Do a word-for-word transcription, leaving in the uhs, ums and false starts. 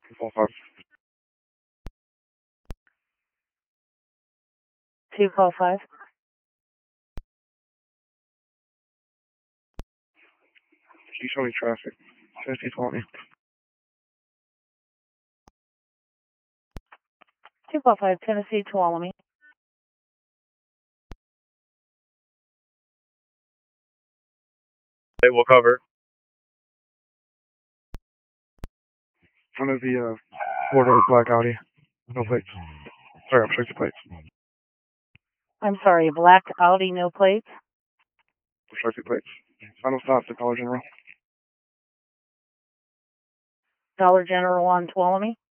Four five. Two call five. Can you show me traffic? fifty twenty. Two call five, Tennessee, Tuolumne. They will cover. Front of the uh, four-door black Audi. No plates. Sorry, I'm restricted plates. I'm sorry, black Audi, no plates? Restricted plates. Final stop to Dollar General. Dollar General on Tuolumne?